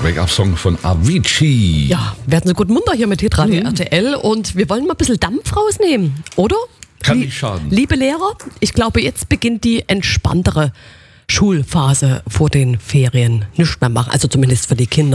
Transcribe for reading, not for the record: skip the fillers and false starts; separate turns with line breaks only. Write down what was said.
der Wake-up-Song von Avicii.
Ja, werden Sie gut munter hier mit Hitradio RTL und wir wollen mal ein bisschen Dampf rausnehmen, oder?
Kann nicht schaden.
Liebe Lehrer, ich glaube, jetzt beginnt die entspanntere Schulphase vor den Ferien. Nichts mehr machen, also zumindest für die Kinder.